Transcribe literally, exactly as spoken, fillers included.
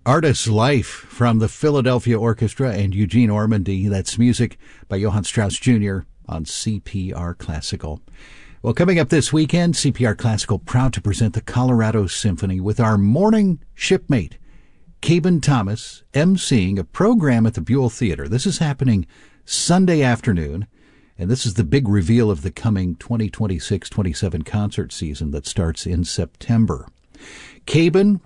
Artist's Life from the Philadelphia Orchestra and Eugene Ormandy. That's music by Johann Strauss Junior on C P R Classical. Well, coming up this weekend, C P R Classical proud to present the Colorado Symphony with our morning shipmate, Caben Thomas, emceeing a program at the Buell Theater. This is happening Sunday afternoon, and this is the big reveal of the coming twenty twenty-six twenty-seven concert season that starts in September. Caben